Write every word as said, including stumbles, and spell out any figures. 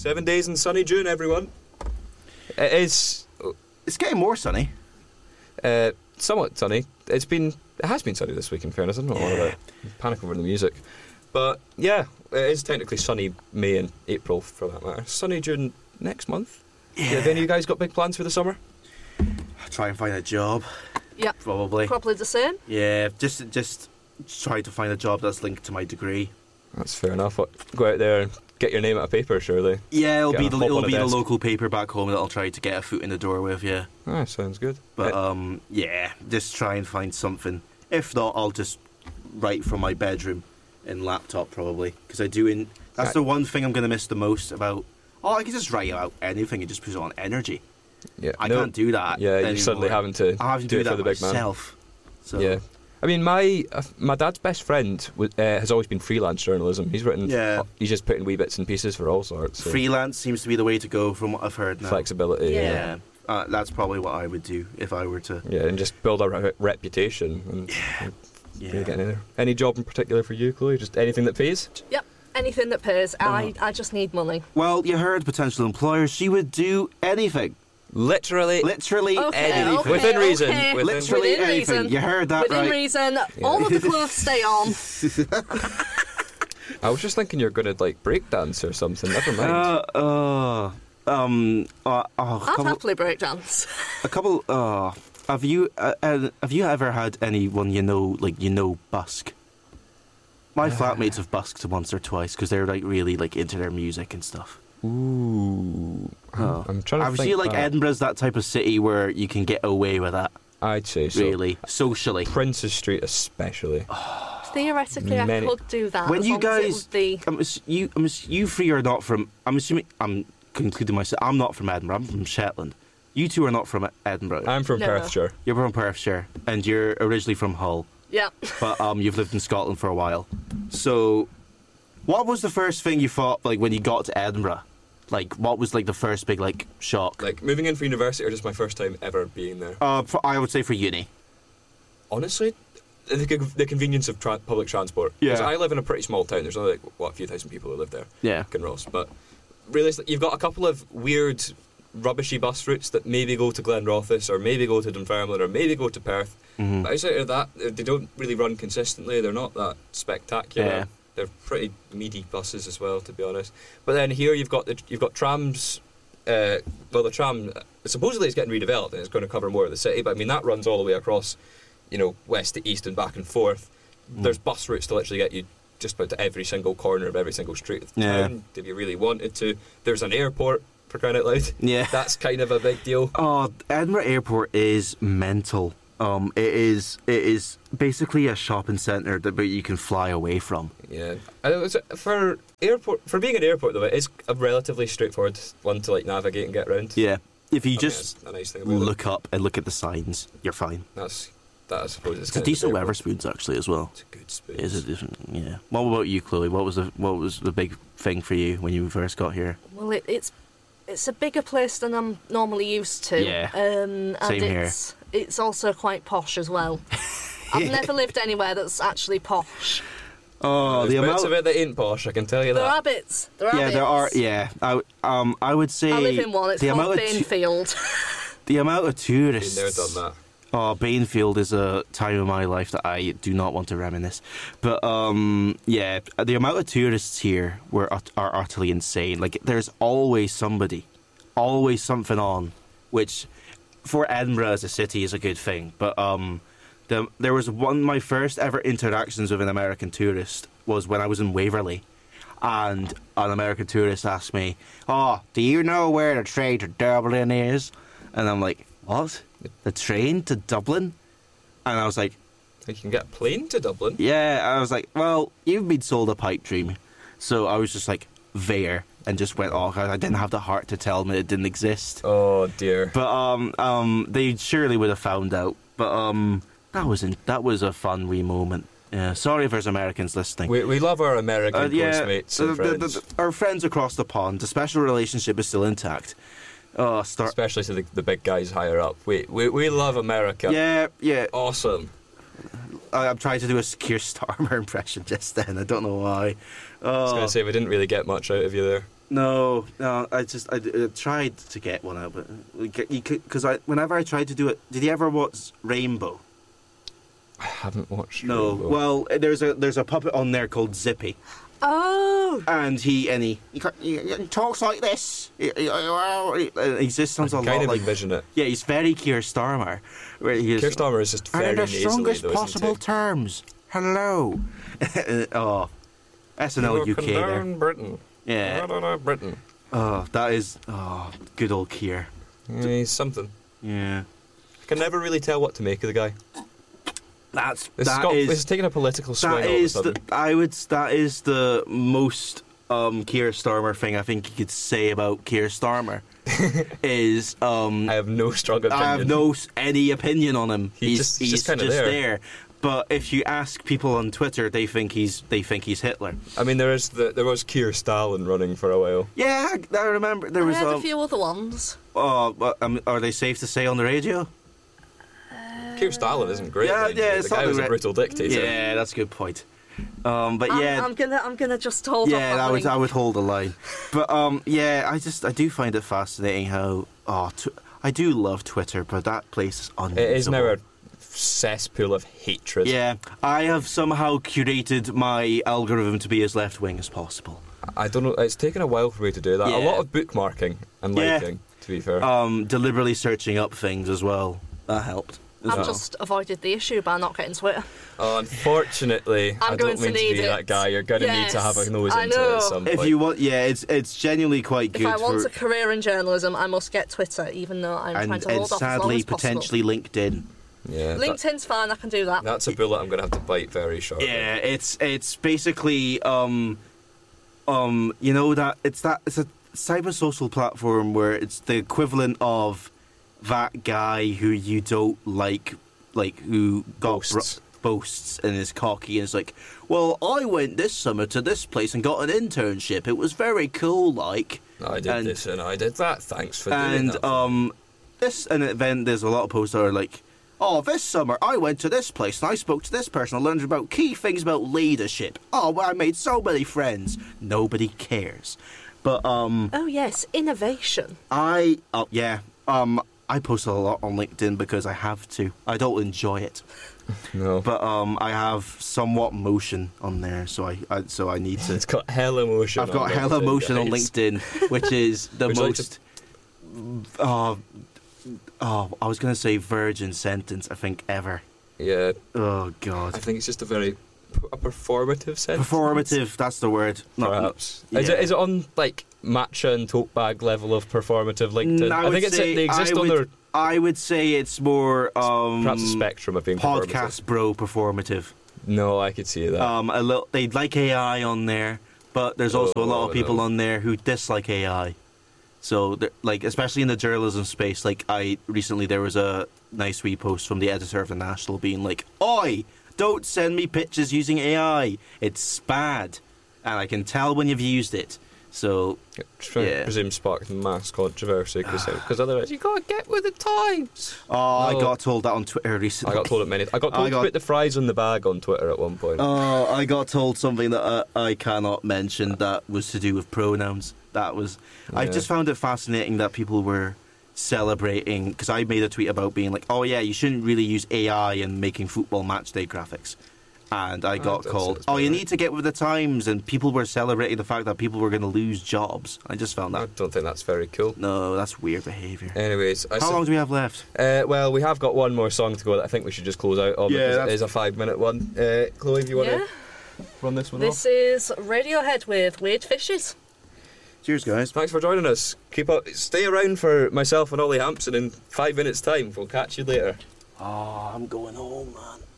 Seven days in sunny June, everyone. It is... It's getting more sunny. Uh, somewhat sunny. It's been... It has been sunny this week, in fairness. I'm not Yeah. on about panic over the music. But, yeah, it is technically sunny May and April, for that matter. Sunny June next month. Yeah. Have any of you guys got big plans for the summer? Try and find a job. Yep. Probably. Probably the same. Yeah, just just try to find a job that's linked to my degree. That's fair enough. What, go out there and get your name at a paper, surely. Yeah, it'll Get be a the hop it'll on a be the desk. local paper back home that I'll try to get a foot in the door with. Yeah, Ah, sounds good. but Uh, um, yeah, just try and find something. If not, I'll just write from my bedroom in laptop probably because I do. In that's Right. the one thing I'm gonna miss the most about. Oh, I can just write about anything and just put it on energy. yeah, I no- can't do that. Yeah, you're anymore. suddenly having to, I have to do, do, it that for the big man. myself. So Yeah. I mean, my uh, my dad's best friend w- uh, has always been freelance journalism. He's written, Yeah. he's just putting wee bits and pieces for all sorts. So freelance seems to be the way to go from what I've heard now. flexibility. Yeah. Yeah. Yeah, uh, that's probably what I would do if I were to. Yeah, and just build a re- reputation and, and Yeah. really get in there. Any job in particular for you, Chloe? Just anything that pays? Yep. Anything that pays. Uh-huh. I, I just need money. Well, you heard potential employers. She would do anything. Literally, Literally Okay, anything. okay, Within reason, okay. within- Literally Within anything. reason. You heard that Within right. reason, all of the clothes stay on. I was just thinking you're going to like break dance or something. Never mind. Uh, uh, um, uh, oh, a I'll couple, happily break dance. a couple, uh, have you, uh, uh, have you ever had anyone you know, like, you know, busk? My flatmates have busked once or twice because they're, like, really, like, into their music and stuff. Ooh, Oh. I'm trying to I think. feel like back. Edinburgh's that type of city where you can get away with that, I'd say so. really, socially. Princes Street, especially. Theoretically, I Many- could do that. When as you long as it guys- would be... I'm ass- you, I'm ass- you three are not from. I'm assuming. I'm concluding myself. I'm not from Edinburgh. I'm from Shetland. You two are not from Edinburgh. I'm from No. Perthshire. You're from Perthshire, and you're originally from Hull, Yeah. but um, you've lived in Scotland for a while. So, what was the first thing you thought like when you got to Edinburgh? Like, what was like the first big like shock? Like moving in for university, or just my first time ever being there. uh, for, I would say for uni. Honestly, the, con- the convenience of tra- public transport. 'Cause Yeah. I live in a pretty small town. There's only like what a few thousand people who live there. Yeah. Kinross, but realistically, you've got a couple of weird, rubbishy bus routes that maybe go to Glenrothes, or maybe go to Dunfermline, or maybe go to Perth. Mhm. But outside of that, they they don't really run consistently. They're not that spectacular. Yeah. They're pretty meaty buses as well, to be honest. But then here you've got the you've got trams. Uh, well, the tram uh, supposedly is getting redeveloped and it's going to cover more of the city. But I mean that runs all the way across, you know, west to east and back and forth. Mm. There's bus routes to literally get you just about to every single corner of every single street of the Yeah. town if you really wanted to. There's an airport, for crying out loud. Yeah. That's kind of a big deal. Oh, Edinburgh Airport is mental. Um, it is it is basically a shopping centre that but you can fly away from. Yeah, and it was, for airport for being an airport though, it is a relatively straightforward one to like navigate and get around. Yeah, if you I mean, just that's a nice thing about it. look up and look at the signs, you're fine. That's that. I suppose it's, It's a kind of decent the airport. Weatherspoons actually as well. It's a good spoon. It is a different, yeah. What about you, Chloe? What was the what was the big thing for you when you first got here? Well, it, it's it's a bigger place than I'm normally used to. Yeah. Um, and Same here. it's it's also quite posh as well. I've never lived anywhere that's actually posh. Oh, There's the bits amount. of it that ain't posh. I can tell you There that. are bits. There are Yeah, bits. there are. Yeah, I um I would say I live in one. It's the called amount of tu- Bainfield. the amount of Been tourists. there, done that. Oh, Bainfield is a time in my life that I do not want to reminisce. But um, yeah, the amount of tourists here were ut- are utterly insane. Like, there's always somebody, always something on, which for Edinburgh as a city is a good thing. But um, the, there was one my first ever interactions with an American tourist was when I was in Waverley, and an American tourist asked me, "Oh, do you know where the train to Dublin is?" And I'm like, "What? The train to Dublin?" And I was like, You can get a plane to Dublin. yeah. I was like, well, you've been sold a pipe dream. So I was just like, there, and just went off. I didn't have the heart to tell them it didn't exist. Oh dear. But um, um, they surely would have found out. But um, that was in, that was a fun wee moment. Yeah. Sorry if there's Americans listening. We we love our American Uh, yeah, postmates the- and the- the- friends, the- our friends across the pond. The special relationship is still intact. Oh, start. especially to the, the big guys higher up. We we we love America. Yeah, yeah. Awesome. I, I'm trying to do a Keir Starmer impression just then. I don't know why. I was Oh. going to say we didn't really get much out of you there. No, no. I just I, I tried to get one out, but you could because I whenever I tried to do it, did you ever watch Rainbow? I haven't watched. No. Rainbow. Well, there's a there's a puppet on there called Zippy. Oh. And he and he, he, he, he talks like this. He, he, he just sounds I a can lot kind of like. envision it. Yeah, he's very Keir Starmer. Where he is, Keir Starmer is just very and in the nasally, strongest though, isn't possible he? terms. Hello. oh, S N L You U K there. condone Britain. Yeah. I don't know Britain. Oh, that is oh, good old Keir. Yeah, he's something. Yeah. I can never really tell what to make of the guy. That's This that has got, is this is taking a political swing all that of a is the sudden. I would that is the most um, Keir Starmer thing I think you could say about Keir Starmer is um, I have no strong opinion. I have no s- any opinion on him. He he's just- he's he's just kinda there. But if you ask people on Twitter, they think he's they think he's Hitler. I mean, there is the, there was Keir Stalin running for a while. Yeah, I, I remember there I was. had a Um, few other ones. oh, but, um, are they safe to say on the radio? Keir Stalin isn't great. Yeah, mind yeah, you. it's the guy not was a the- brutal dictator. Yeah, that's a good point. Um, but I'm, yeah, I'm gonna, I'm gonna just hold off. yeah, I would, having- I would hold the line. But um, yeah, I just, I do find it fascinating how, oh, tw- I do love Twitter, but that place is unusable. It is now a cesspool of hatred. Yeah, I have somehow curated my algorithm to be as left wing as possible. I don't know. It's taken a while for me to do that. Yeah. A lot of bookmarking and Yeah. liking, to be fair. Um, deliberately searching up things as well. That helped. As I've well. just avoided the issue by not getting Twitter. Oh, unfortunately, I'm I going don't to mean to, need be it. that guy. You're going to need to have a Yes, nose I into it know. at some If point. you want, yeah, it's it's genuinely quite good If I want for, a career in journalism, I must get Twitter, even though I'm trying and, to and hold off as long sadly as possible. potentially LinkedIn. yeah, that- LinkedIn's fine, I can do that. that's a bullet I'm going to have to bite very shortly. Yeah, it's it's basically um um you know that it's that it's a cyber social platform where it's the equivalent of that guy who you don't like, like who got Boasts. bro- boasts and is cocky and is like, well, I went this summer to this place and got an internship. It was very cool, like. I did and, this and I did that. Thanks for doing And that. um, this and then there's a lot of posts that are like, oh, this summer I went to this place and I spoke to this person. I learned about key things about leadership. Oh, well, I made so many friends. Nobody cares. But um, Oh yes, innovation. I oh yeah um. I post a lot on LinkedIn because I have to. I don't enjoy it, no. but um, I have somewhat motion on there, so I, I so I need to. It's got hella motion. I've on got hella LinkedIn, motion on guys. LinkedIn, which is the Would you like most. Oh, oh, I was gonna say virgin sentence. I think ever. Yeah, Oh I God. think it's just a very a performative sense. Performative. That's the word. Not- Perhaps. Is, yeah. it, is it on like matcha and tote bag level of performative LinkedIn? Mm, I I, would think it's say- they exist I on would- their I would say it's more um, perhaps a spectrum of being podcast bro performative. performative. No, I could see that. Um, a little, they'd like A I on there, but there's also a lot Oh, of people no. on there who dislike A I. So, they're- like, especially in the journalism space, like, I recently there was a nice wee post from the editor of the National being like, "Oi, don't send me pictures using A I. It's bad, and I can tell when you've used it." So, I yeah. presume sparked mass controversy because otherwise you gotta get with the times. oh, I No. got told that on Twitter I recently. got told it many. I got told I got- to put the fries on the bag on Twitter at one point. Oh, I got told something that uh, I cannot mention that was to do with pronouns. That was. I Yeah. just found it fascinating that people were celebrating because I made a tweet about being like, "Oh yeah, you shouldn't really use A I in making football match day graphics," and I got that called, sounds "Oh, you about need to get with the times," and people were celebrating the fact that people were going to lose jobs. I just found I that don't think that's very cool. no, that's weird behaviour. Anyways, I How su- long do we have left? Uh, well, we have got one more song to go that I think we should just close out on Yeah, because that's- it is a five-minute one. Uh, Chloe, if you want Yeah. to run this one This off. is Radiohead with Weird Fishes. Cheers, guys. Thanks for joining us. Keep up, stay around for myself and Ollie Hampson in five minutes' time. We'll catch you later. Oh, I'm going home, man.